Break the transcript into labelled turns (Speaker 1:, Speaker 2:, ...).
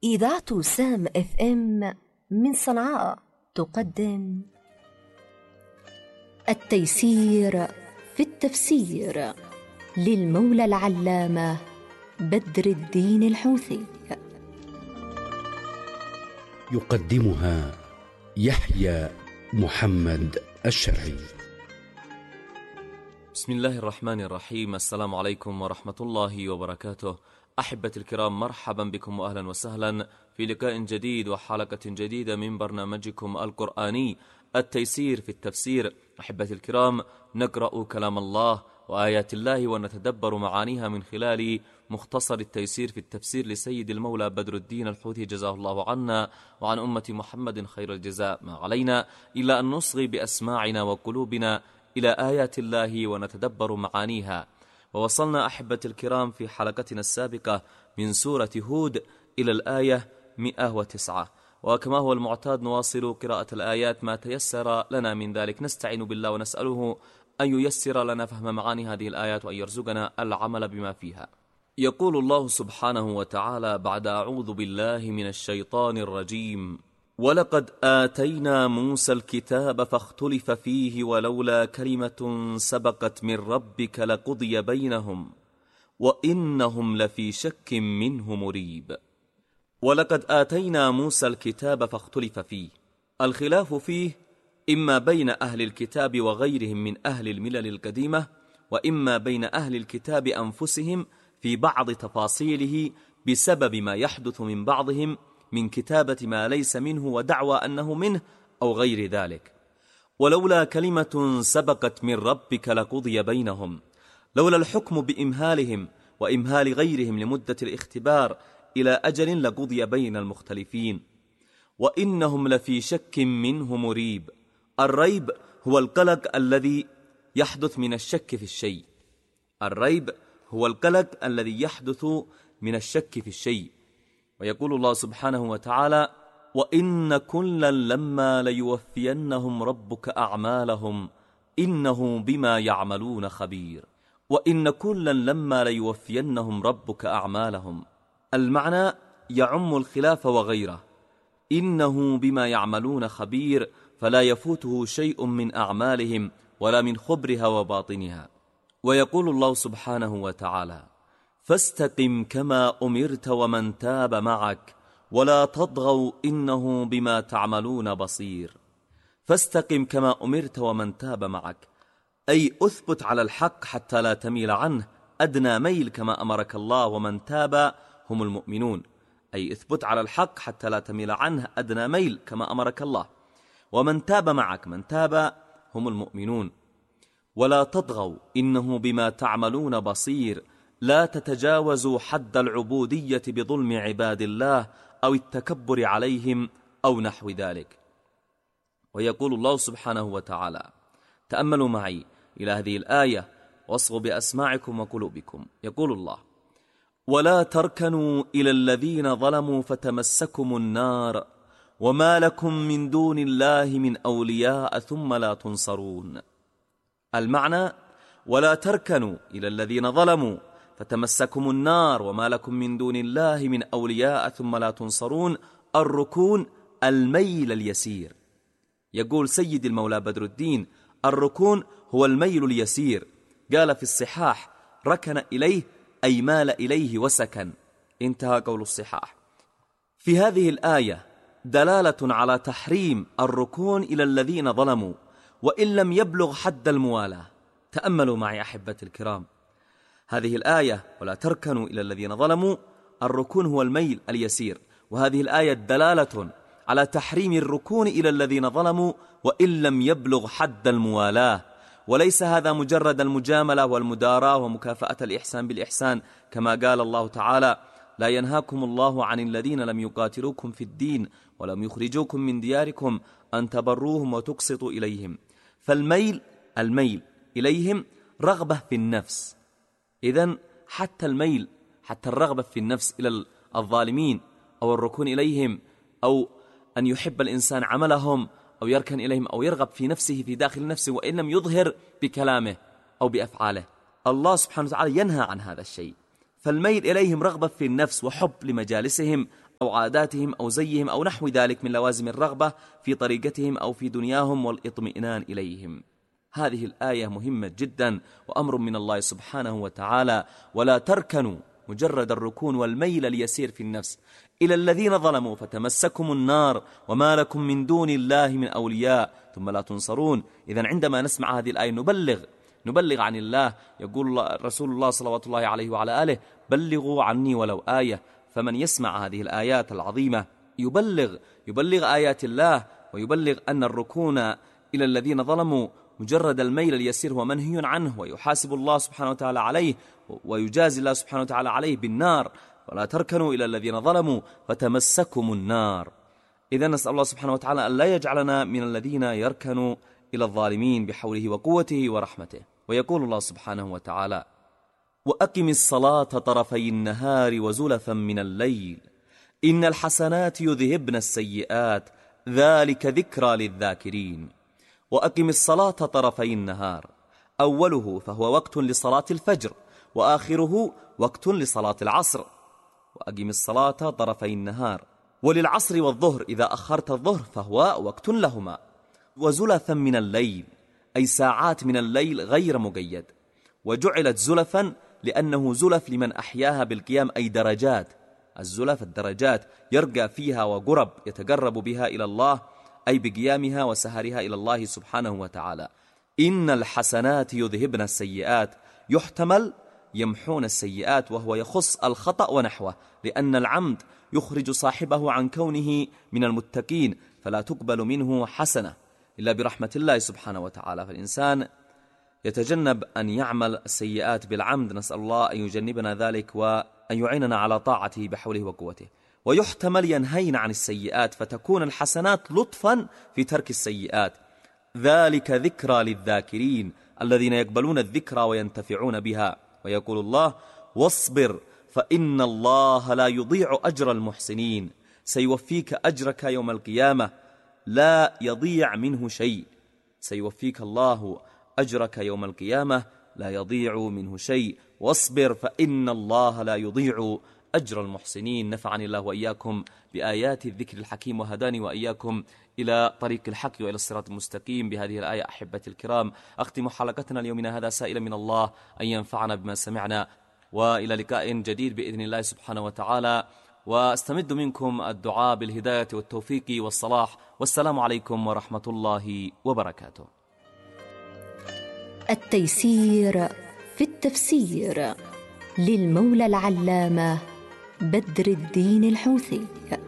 Speaker 1: إذاعة سام اف ام من صنعاء تقدم التيسير في التفسير للمولى العلامة بدر الدين الحوثي.
Speaker 2: يقدمها يحيى محمد الشرعي.
Speaker 3: بسم الله الرحمن الرحيم. السلام عليكم ورحمة الله وبركاته. أحبتي الكرام، مرحبا بكم وأهلا وسهلا في لقاء جديد وحلقة جديدة من برنامجكم القرآني التيسير في التفسير. أحبتي الكرام، نقرأ كلام الله وآيات الله ونتدبر معانيها من خلال مختصر التيسير في التفسير لسيد المولى بدر الدين الحوثي جزاه الله عنا وعن أمة محمد خير الجزاء. ما علينا إلا أن نصغي بأسماعنا وقلوبنا إلى آيات الله ونتدبر معانيها. ووصلنا أحبتي الكرام في حلقتنا السابقة من سورة هود إلى الآية 109، وكما هو المعتاد نواصل قراءة الآيات ما تيسر لنا من ذلك. نستعين بالله ونسأله أن ييسر لنا فهم معاني هذه الآيات وأن يرزقنا العمل بما فيها. يقول الله سبحانه وتعالى بعد أعوذ بالله من الشيطان الرجيم: ولقد آتينا موسى الكتاب فاختلف فيه ولولا كلمة سبقت من ربك لقضي بينهم وإنهم لفي شك منه مريب. ولقد آتينا موسى الكتاب فاختلف فيه، الخلاف فيه إما بين أهل الكتاب وغيرهم من أهل الملل القديمة، وإما بين أهل الكتاب أنفسهم في بعض تفاصيله بسبب ما يحدث من بعضهم من كتابة ما ليس منه ودعوى أنه منه أو غير ذلك. ولولا كلمة سبقت من ربك لقضي بينهم، لولا الحكم بإمهالهم وإمهال غيرهم لمدة الاختبار إلى أجل لقضي بين المختلفين. وإنهم لفي شك منه مريب. الريب هو القلق الذي يحدث من الشك في الشيء. الريب هو القلق الذي يحدث من الشك في الشيء. ويقول الله سبحانه وتعالى: وإن كلا لما ليوفينهم ربك أعمالهم إنه بما يعملون خبير. وإن كلا لما ليوفينهم ربك أعمالهم، المعنى يعم الخلاف وغيره. إنه بما يعملون خبير، فلا يفوته شيء من أعمالهم ولا من خبرها وباطنها. ويقول الله سبحانه وتعالى: فاستقم كما أمرت ومن تاب معك ولا تطغوا إنه بما تعملون بصير. فاستقم كما أمرت ومن تاب معك، أي أثبت على الحق حتى لا تميل عنه أدنى ميل كما أمرك الله، ومن تاب هم المؤمنون، أي اثبت على الحق حتى لا تميل عنه أدنى ميل كما أمرك الله، ومن تاب معك، من تاب هم المؤمنون. ولا تطغوا إنه بما تعملون بصير، لا تتجاوزوا حد العبودية بظلم عباد الله أو التكبر عليهم أو نحو ذلك. ويقول الله سبحانه وتعالى، تأملوا معي إلى هذه الآية واصغوا بأسماعكم وقلوبكم. يقول الله: ولا تركنوا إلى الذين ظلموا فتمسكم النار وما لكم من دون الله من أولياء ثم لا تنصرون. المعنى: ولا تركنوا إلى الذين ظلموا فتمسكم النار وما لكم من دون الله من أولياء ثم لا تنصرون. الركون الميل اليسير. يقول سيد المولى بدر الدين: الركون هو الميل اليسير. قال في الصحاح: ركن إليه أي مال إليه وسكن. انتهى قول الصحاح. في هذه الآية دلالة على تحريم الركون إلى الذين ظلموا وإن لم يبلغ حد الموالاة. تأملوا معي أحبتي الكرام، هذه الآية ولا تركنوا إلى الذين ظلموا، الركون هو الميل اليسير، وهذه الآية دلالة على تحريم الركون إلى الذين ظلموا وإن لم يبلغ حد الموالاة. وليس هذا مجرد المجاملة والمداراة ومكافأة الإحسان بالإحسان، كما قال الله تعالى: لا ينهاكم الله عن الذين لم يقاتلوكم في الدين ولم يخرجوكم من دياركم أن تبروهم وتقسطوا إليهم. فالميل إليهم رغبة في النفس. إذن حتى الميل، حتى الرغبة في النفس إلى الظالمين أو الركون إليهم، أو أن يحب الإنسان عملهم أو يركن إليهم أو يرغب في نفسه في داخل نفسه وإن لم يظهر بكلامه أو بأفعاله، الله سبحانه وتعالى ينهى عن هذا الشيء. فالميل إليهم رغبة في النفس وحب لمجالسهم أو عاداتهم أو زيهم أو نحو ذلك من لوازم الرغبة في طريقتهم أو في دنياهم والإطمئنان إليهم. هذه الآية مهمة جدا وأمر من الله سبحانه وتعالى: ولا تركنوا، مجرد الركون والميل اليسير في النفس، إلى الذين ظلموا فتمسكم النار وما لكم من دون الله من أولياء ثم لا تنصرون. إذن عندما نسمع هذه الآية نبلغ عن الله. يقول رسول الله صلوات الله عليه وعلى آله: بلغوا عني ولو آية. فمن يسمع هذه الآيات العظيمة يبلغ آيات الله، ويبلغ أن الركون إلى الذين ظلموا مجرد الميل اليسير هو منهي عنه، ويحاسب الله سبحانه وتعالى عليه، ويجازي الله سبحانه وتعالى عليه بالنار. ولا تركنوا إلى الذين ظلموا فتمسكم النار. إذا نسأل الله سبحانه وتعالى أن لا يجعلنا من الذين يركنوا إلى الظالمين بحوله وقوته ورحمته. ويقول الله سبحانه وتعالى: وأقم الصلاة طرفي النهار وزلفا من الليل إن الحسنات يذهبن السيئات ذلك ذكرى للذاكرين. وأقم الصلاة طرفي النهار، أوله فهو وقت لصلاة الفجر، وآخره وقت لصلاة العصر. وأقم الصلاة طرفي النهار، وللعصر والظهر إذا أخرت الظهر فهو وقت لهما. وزلفا من الليل، أي ساعات من الليل غير مقيد. وجعلت زلفا لأنه زلف لمن أحياها بالقيام، أي درجات. الزلف الدرجات يرقى فيها وقرب يتقرب بها إلى الله، أي بقيامها وسهرها إلى الله سبحانه وتعالى. إن الحسنات يذهبن السيئات، يحتمل يمحون السيئات، وهو يخص الخطأ ونحوه، لأن العمد يخرج صاحبه عن كونه من المتقين، فلا تقبل منه حسنة إلا برحمة الله سبحانه وتعالى. فالإنسان يتجنب أن يعمل السيئات بالعمد، نسأل الله أن يجنبنا ذلك وأن يعيننا على طاعته بحوله وقوته. ويحتمل ينهين عن السيئات، فتكون الحسنات لطفا في ترك السيئات. ذلك ذكرى للذاكرين الذين يقبلون الذكرى وينتفعون بها. ويقول الله: واصبر فإن الله لا يضيع أجر المحسنين، سيوفيك أجرك يوم القيامة لا يضيع منه شيء. سيوفيك الله أجرك يوم القيامة لا يضيع منه شيء. واصبر فإن الله لا يضيع أجر المحسنين. نفعني الله وإياكم بآيات الذكر الحكيم، وهداني وإياكم إلى طريق الحق وإلى الصراط المستقيم بهذه الآية. أحبتي الكرام، أختم حلقتنا اليومنا هذا سائلا من الله أن ينفعنا بما سمعنا، وإلى لقاء جديد بإذن الله سبحانه وتعالى، واستمد منكم الدعاء بالهداية والتوفيق والصلاح. والسلام عليكم ورحمة الله وبركاته.
Speaker 1: التيسير في التفسير للمولى العلامة بدر الدين الحوثي.